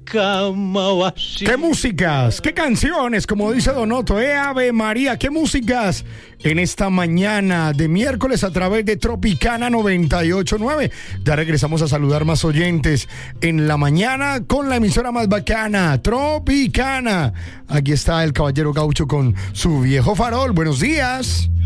cama vacía. ¿Qué músicas? ¿Qué canciones? Como dice Donoto, Ave María, ¿qué músicas en esta mañana de miércoles a través de Tropicana 98.9? Ya regresamos a saludar más oyentes en la mañana con la emisora más bacana, Tropicana. Aquí está el caballero Gaucho con su viejo farol. Buenos días.